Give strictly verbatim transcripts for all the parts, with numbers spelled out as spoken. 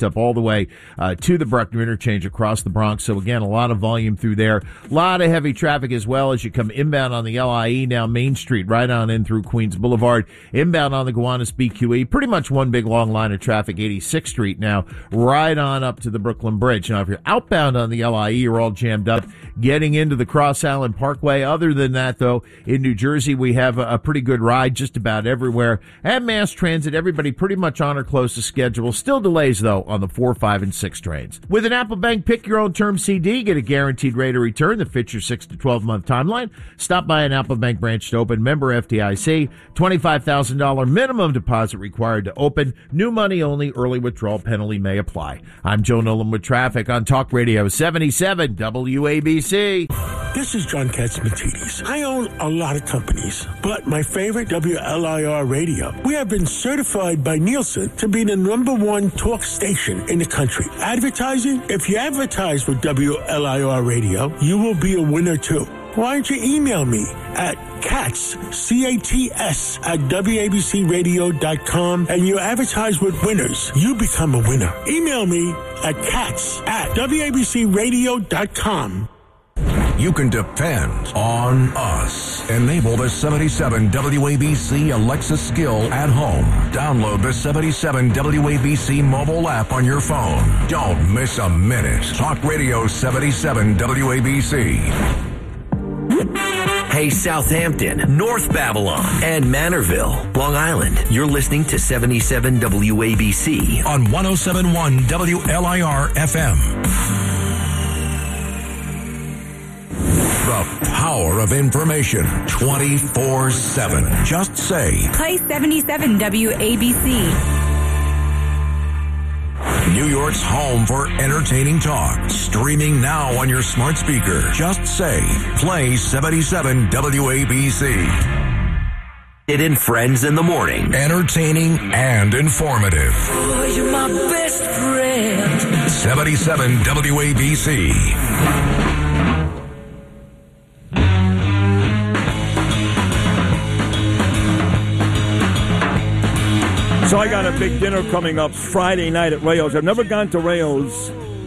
up all the way uh, to the Bruckner interchange across the Bronx. So again, a lot of volume through there. A lot of heavy traffic as well as you come inbound on the L I E down Main Street, right on in through Queens Boulevard. Inbound on the Gowanus B Q E. Pretty much one big long line of traffic, eighty-sixth Street now, right on up to the Brooklyn Bridge. Now, if you're outbound on the L I E, you're all jammed up getting into the Cross Island Parkway. Other than that, though, in New Jersey, we have a, a pretty good ride just about everywhere. At mass transit, everybody pretty much on or close to schedule. Still delays, though, on the four, five, and six trains. With an Apple Bank Pick Your Own Term C D, get a guaranteed rate of return that fits your six to twelve month timeline. Stop by an Apple Bank branch to open. Member F D I C. twenty-five thousand dollars minimum deposit required to open. New money only. Early withdrawal penalty may apply. I'm Joe Nolan with traffic on Talk Radio seventy-seven W A B C. This is John Katzmatidis. I own a lot of companies, but my favorite, W L I R Radio. We have been certified by Nielsen to be the number one talk station in the country. Advertising? If you advertise with W L I R Radio, you will be a winner too. Why don't you email me at Katz, C A T S, at W A B C radio dot com, and you advertise with winners. You become a winner. Email me at Katz at W A B C radio dot com. You can depend on us. Enable the seventy-seven W A B C Alexa skill at home. Download the seventy-seven W A B C mobile app on your phone. Don't miss a minute. Talk Radio seventy-seven W A B C. Hey, Southampton, North Babylon, and Manorville, Long Island. You're listening to seventy-seven W A B C on one oh seven point one W L I R F M. The power of information twenty-four seven. Just say, play seventy-seven W A B C. New York's home for entertaining talk. Streaming now on your smart speaker. Just say, play seventy-seven W A B C. It in Friends in the Morning. Entertaining and informative. Oh, you're my best friend. seventy-seven W A B C. So I got a big dinner coming up Friday night at Rayo's. I've never gone to Rayo's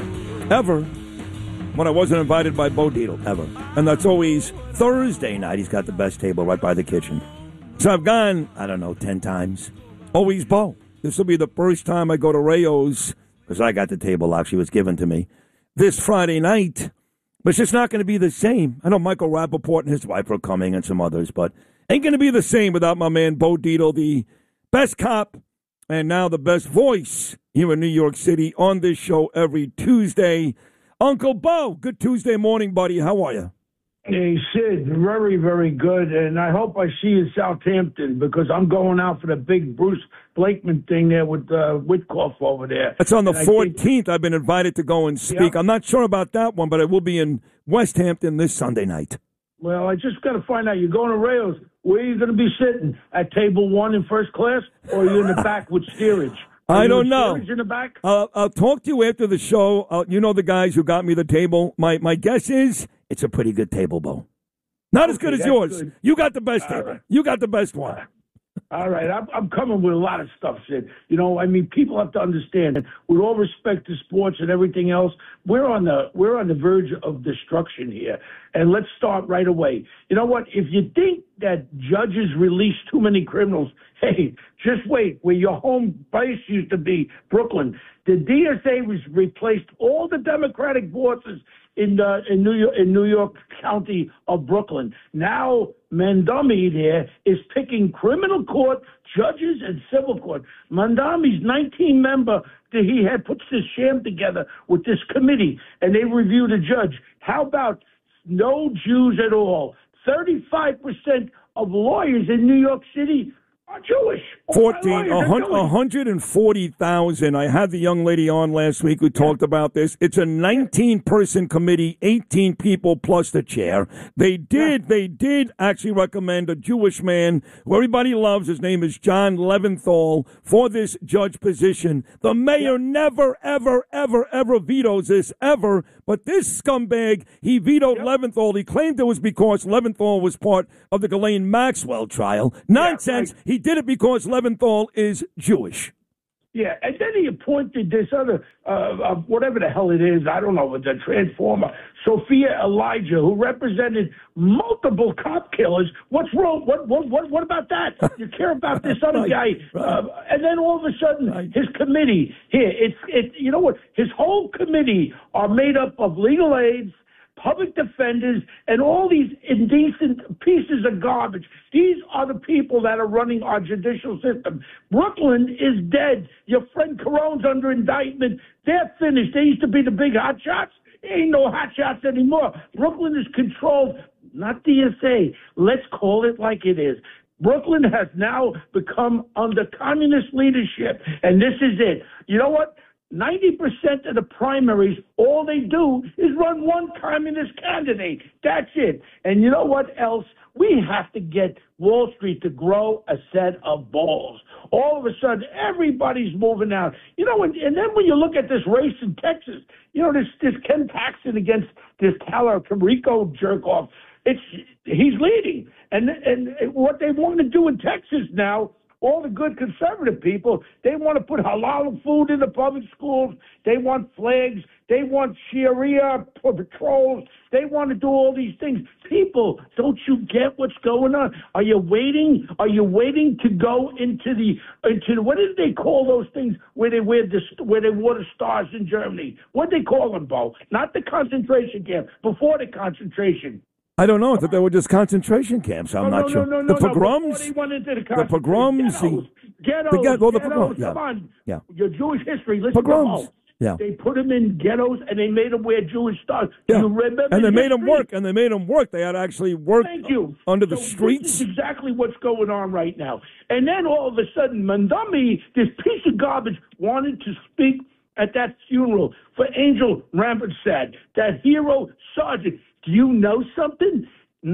ever when I wasn't invited by Bo Dietl, ever. And that's always Thursday night. He's got the best table right by the kitchen. So I've gone, I don't know, ten times. Always Bo. This will be the first time I go to Rayo's, because I got the table actually was given to me, this Friday night. But it's just not going to be the same. I know Michael Rappaport and his wife are coming and some others, but ain't going to be the same without my man Bo Dietl, the best cop, and now the best voice here in New York City on this show every Tuesday. Uncle Bo, good Tuesday morning, buddy. How are you? Hey, Sid, very, very good. And I hope I see you in Southampton because I'm going out for the big Bruce Blakeman thing there with uh, Witkoff over there. That's on the and fourteenth. Think, I've been invited to go and speak. Yeah. I'm not sure about that one, but I will be in West Hampton this Sunday night. Well, I just got to find out. You're going to Rails. Where are you going to be sitting? At table one in first class, or are you in the back with steerage? Are I you don't with know. Steerage in the back? Uh, I'll talk to you after the show. Uh, you know the guys who got me the table. My my guess is it's a pretty good table, Bo. Not Okay, as good as that's yours. good. You got the best All table. right. You got the best one. All right, I'm, I'm coming with a lot of stuff, Sid. You know, I mean, people have to understand that with all respect to sports and everything else, we're on the we're on the verge of destruction here. And let's start right away. You know what? If you think that judges release too many criminals, hey, just wait. Where your home base used to be, Brooklyn, the D S A was replaced all the Democratic bosses in uh, in New York in New York County of Brooklyn. Now Mandami there is picking criminal court judges and civil court. Mandami's nineteen member that he had puts this sham together with this committee, and they reviewed a judge. How about no Jews at all? thirty-five percent of lawyers in New York City are Jewish. fourteen, one hundred forty thousand. I had the young lady on last week who talked about this. It's a nineteen-person committee, eighteen people plus the chair. They did, they did actually recommend a Jewish man who everybody loves. His name is John Leventhal for this judge position. The mayor never, ever, ever, ever vetoes this, ever. But this scumbag, he vetoed yep. Leventhal. He claimed it was because Leventhal was part of the Ghislaine Maxwell trial. Nonsense. Yeah, right. He did it because Leventhal is Jewish. Yeah, and then he appointed this other, uh, uh, whatever the hell it is, I don't know, the Transformer, Sophia Elijah, who represented multiple cop killers. What's wrong? What what what, what about that? You care about this other right, guy, right. Uh, and then all of a sudden, right. his committee here, it's it. You know what? His whole committee are made up of legal aides, public defenders, and all these indecent pieces of garbage. These are the people that are running our judicial system. Brooklyn is dead. Your friend Carone's under indictment. They're finished. They used to be the big hot shots. Ain't no hot shots anymore. Brooklyn is controlled, not D S A. Let's call it like it is. Brooklyn has now become under communist leadership, and this is it. You know what? ninety percent of the primaries, all they do is run one communist candidate. That's it. And you know what else? We have to get Wall Street to grow a set of balls. All of a sudden, everybody's moving out. You know, and, and then when you look at this race in Texas, you know, this, this Ken Paxton against this Tyler Rico jerk-off, it's, he's leading. And, and what they want to do in Texas now, all the good conservative people, they want to put halal food in the public schools. They want flags. They want Sharia patrols. They want to do all these things. People, don't you get what's going on? Are you waiting? Are you waiting to go into the into the, what did they call those things where they wear the where they wore the stars in Germany? What did they call them, Bo? Not the concentration camp. Before the concentration. I don't know. I thought they were just concentration camps. I'm no, not no, sure. No, no, the no, pogroms? No, went into the, the pogroms? Ghettos. Ghettos. The get, well, the ghettos. pogroms. Yeah. Come on. Yeah. Your Jewish history. Listen pogroms. to Mo. Yeah. They put them in ghettos and they made them wear Jewish stars. Yeah. You remember and they made history? them work. And they made them work. They had to actually work Thank you. under the so streets. This is exactly what's going on right now. And then all of a sudden, Mandami, this piece of garbage, wanted to speak at that funeral for Angel Rampersad, that hero sergeant. Do you know something?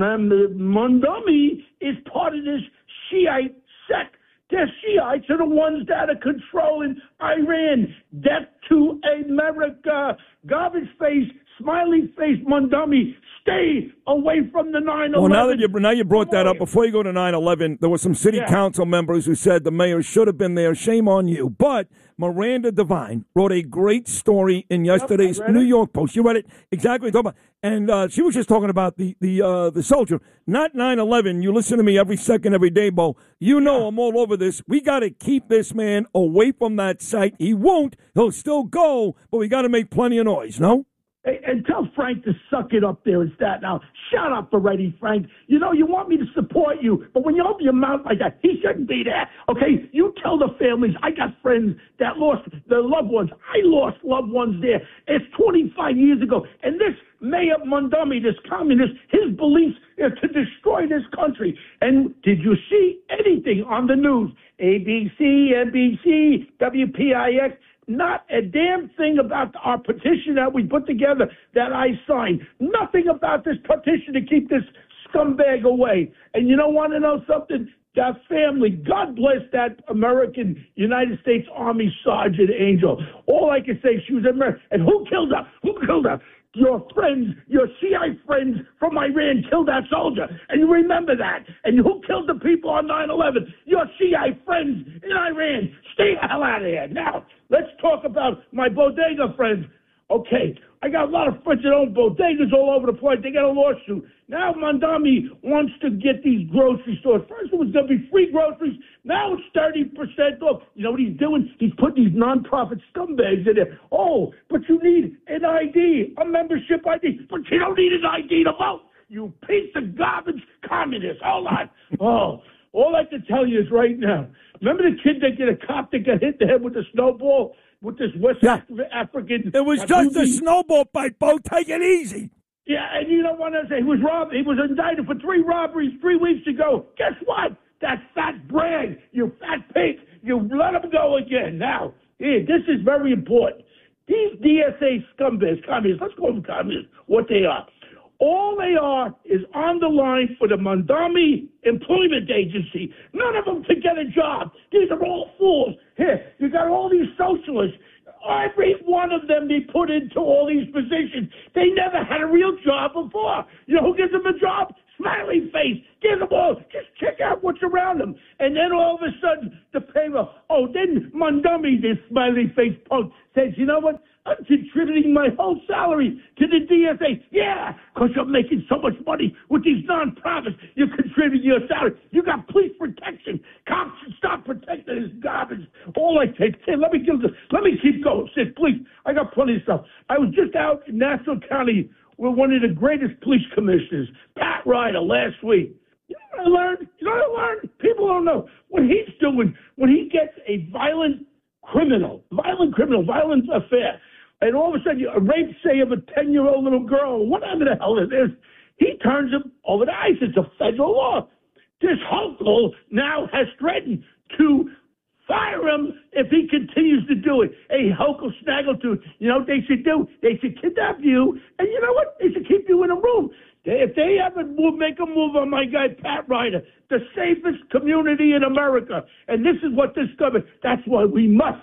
Mandami is part of this Shiite sect. The Shiites are the ones that are controlling Iran. Death to America. Garbage face, smiley face, Mandami. Stay away from the nine eleven. Well, now that you now you brought that up, before you go to nine eleven, there were some city yeah. council members who said the mayor should have been there. Shame on you. But Miranda Devine wrote a great story in yesterday's yep, New it. York Post. You read it exactly. And uh, she was just talking about the the uh, the soldier, not nine eleven. You listen to me every second, every day, Bo. You know yeah. I'm all over this. We got to keep this man away from that site. He won't. He'll still go, but we got to make plenty of noise, no? Hey, and tell Frank to suck it up there in Staten Island. Shut up already, Frank. You know, you want me to support you, but when you open your mouth like that, he shouldn't be there. Okay? You tell the families. I got friends that lost their loved ones. I lost loved ones there. It's twenty-five years ago. And this Mayor Mondami, this communist, his beliefs is to destroy this country. And did you see anything on the news? A B C, N B C, W P I X. Not a damn thing about our petition that we put together that I signed. Nothing about this petition to keep this scumbag away. And you don't want to know something? That family, God bless that American United States Army Sergeant Angel. All I can say, she was American. And who killed her? Who killed her? Your friends, your Shiite friends from Iran killed that soldier. And you remember that. And who killed the people on nine eleven? Your Shiite friends in Iran. Stay the hell out of here. Now, let's talk about my bodega friends. Okay, I got a lot of friends that own bodegas all over the place. They got a lawsuit. Now Mondami wants to get these grocery stores. First it was going to be free groceries. Now it's thirty percent off. You know what he's doing? He's putting these nonprofit scumbags in there. Oh, but you need an I D, a membership I D. But you don't need an I D to vote. You piece of garbage communist. Hold on. Oh, all I can tell you is right now, remember the kid that get a cop that got hit in the head with a snowball? With this West yeah. African... It was just a snowball fight, Bo. Take it easy. Yeah, and you know what I say? He was robbed. He was indicted for three robberies three weeks ago. Guess what? That fat brag, you fat pig, you let him go again. Now, here, this is very important. These D S A scumbags, communists, let's call them communists, what they are. All they are is on the line for the Mondami Employment Agency. None of them can get a job. These are all fools. Here, you got all these socialists. Every one of them be put into all these positions. They never had a real job before. You know who gives them a job? smiley face, give them all, just check out what's around them. And then all of a sudden, the payroll, oh, then Mondummy, this smiley face punk, says, you know what? I'm contributing my whole salary to the D S A. Yeah, because you're making so much money with these nonprofits. You're contributing your salary. You got police protection. Cops should stop protecting this garbage. All I take, hey, let me give this, let me keep going. Sid, please, I got plenty of stuff. I was just out in Nassau County with one of the greatest police commissioners, Pat Ryder, last week. You know what I learned? You know what I learned? People don't know. What he's doing, when he gets a violent criminal, violent criminal, violent affair, and all of a sudden, a rape, say, of a ten-year-old little girl, whatever the hell it is, he turns him over to ICE. It's a federal law. This Hochul now has threatened to fire him if he continues to do it. Hey, Hochul Snaggletooth, you know what they should do? They should kidnap you, and you know what? They should keep you in a room. They, if they ever move, make a move on my guy, Pat Ryder, the safest community in America, and this is what this government, that's why we must.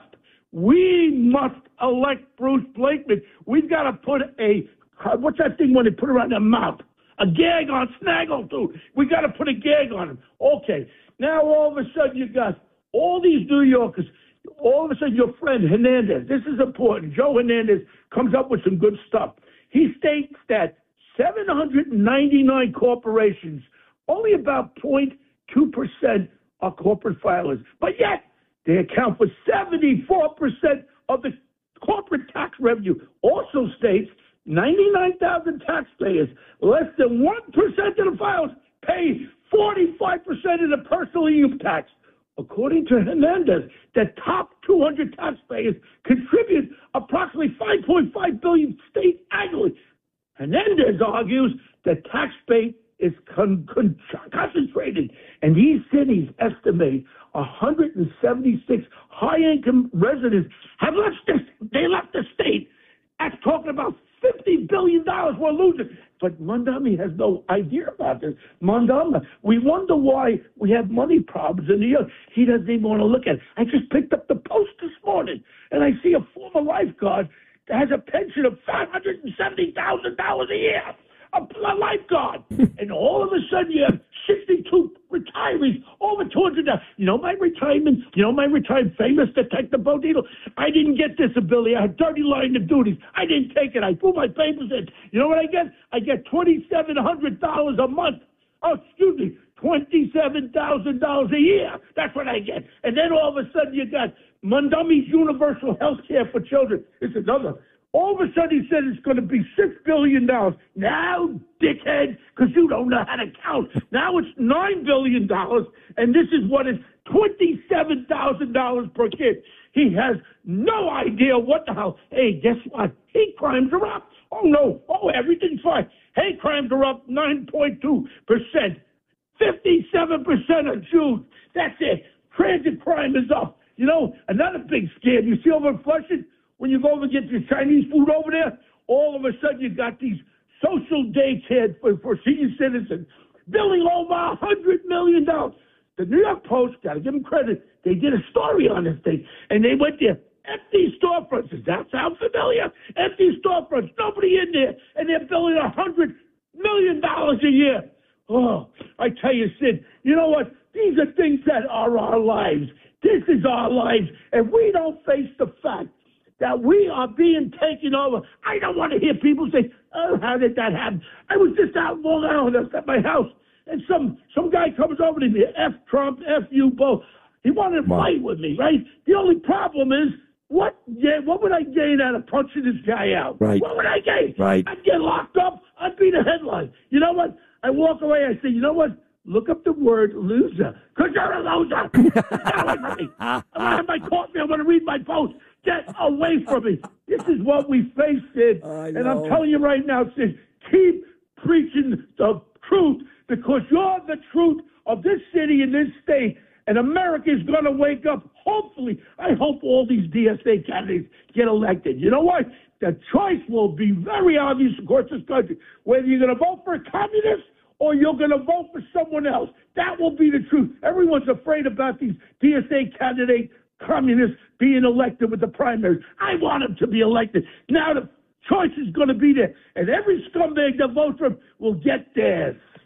We must elect Bruce Blakeman. We've got to put a, what's that thing when they put around their mouth? A gag on Snaggletooth. We got to put a gag on him. Okay. Now all of a sudden you got all these New Yorkers. All of a sudden your friend Hernandez, this is important. Joe Hernandez comes up with some good stuff. He states that seven hundred ninety-nine corporations, only about zero point two percent are corporate filers. But yet, they account for seventy-four percent of the corporate tax revenue. Also states ninety-nine thousand taxpayers, less than one percent of the filers pay forty-five percent of the personal income tax. According to Hernandez, the top two hundred taxpayers contribute approximately five point five billion dollars state annually. Hernandez argues that tax base is con- con- concentrated, and these cities estimate one hundred seventy-six high-income residents have left the, they left the state. That's talking about fifty billion dollars we're losing. But Mondummy has no idea about this. Mondummy, we wonder why we have money problems in New York. He doesn't even want to look at it. I just picked up the Post this morning, and I see a former lifeguard that has a pension of five hundred seventy thousand dollars a year. A, a lifeguard. And all of a sudden you have sixty-two retirees, over two hundred. You know my retirement, you know my retirement, famous Detective Bo Dietl? I didn't get disability. I had dirty line of duties. I didn't take it. I threw my papers in. You know what I get? I get twenty-seven hundred dollars a month. Oh, excuse me, twenty-seven thousand dollars a year. That's what I get. And then all of a sudden you got Mondummy's universal health care for children. It's another. All of a sudden he said it's going to be six billion dollars. Now, dickhead, because you don't know how to count. Now it's nine billion dollars, and this is what is twenty-seven thousand dollars per kid. He has no idea what the hell. Hey, guess what? Hate crimes are up. Oh, no. Oh, everything's fine. Hate crimes are up nine point two percent. fifty-seven percent of Jews. That's it. Transit crime is up. You know, another big scam. You see over in Flushing? When you go over and get your Chinese food over there, all of a sudden you got these social daycare for, for senior citizens billing over a hundred million dollars. The New York Post, got to give them credit, they did a story on this thing, and they went there. Empty storefronts. Does that sound familiar? Empty storefronts. Nobody in there, and they're billing a hundred million dollars a year. Oh, I tell you, Sid, you know what? These are things that are our lives. This is our lives, and we don't face the fact that we are being taken over. I don't want to hear people say, oh, how did that happen? I was just out in Long Island, I was at my house, and some some guy comes over to me, F Trump, F you both. He wanted to fight with me, right? The only problem is, what yeah, what would I gain out of punching this guy out? Right. What would I gain? Right. I'd get locked up. I'd be the headline. You know what? I walk away, I say, you know what? Look up the word loser, because you're a loser. Get away from me. I want to have my coffee. I want to read my Post. Get away from me. This is what we face, Sid. And I'm telling you right now, Sid, keep preaching the truth, because you're the truth of this city and this state. And America is going to wake up. Hopefully, I hope all these D S A candidates get elected. You know what? The choice will be very obvious across this country. Whether you're going to vote for a communist or you're going to vote for someone else. That will be the truth. Everyone's afraid about these D S A candidate communists being elected with the primaries. I want them to be elected. Now the choice is going to be there, and every scumbag that votes for him will get theirs.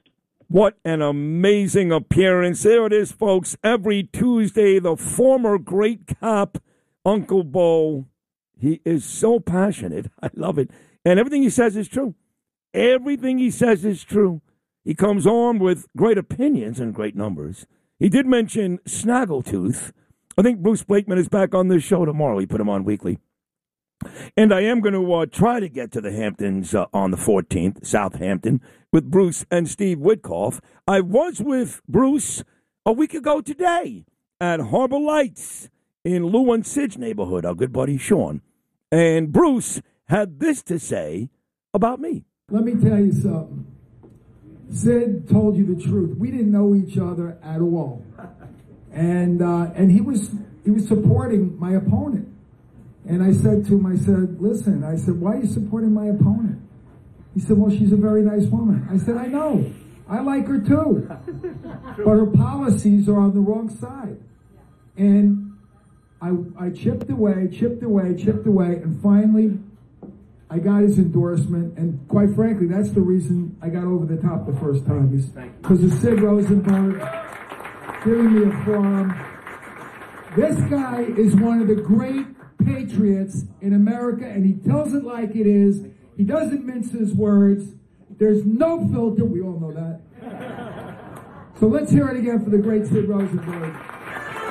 What an amazing appearance. There it is, folks. Every Tuesday, the former great cop, Uncle Bo. He is so passionate. I love it. And everything he says is true. Everything he says is true. He comes on with great opinions and great numbers. He did mention Snaggletooth. I think Bruce Blakeman is back on this show tomorrow. We put him on weekly. And I am going to uh, try to get to the Hamptons uh, on the fourteenth, Southampton, with Bruce and Steve Witkoff. I was with Bruce a week ago today at Harbor Lights in Lou and Sid's neighborhood, our good buddy Sean. And Bruce had this to say about me. Let me tell you something. Sid told you the truth. We didn't know each other at all. And uh, and he was he was supporting my opponent. And I said to him, I said, listen, I said, why are you supporting my opponent? He said, well, she's a very nice woman. I said, I know. I like her too. But her policies are on the wrong side. And I, I chipped away, chipped away, chipped away, and finally I got his endorsement. And quite frankly, that's the reason I got over the top the first time. Is because of Sid Rosenberg giving me a forum. This guy is one of the great patriots in America, and he tells it like it is. He doesn't mince his words. There's no filter. We all know that. So let's hear it again for the great Sid Rosenberg.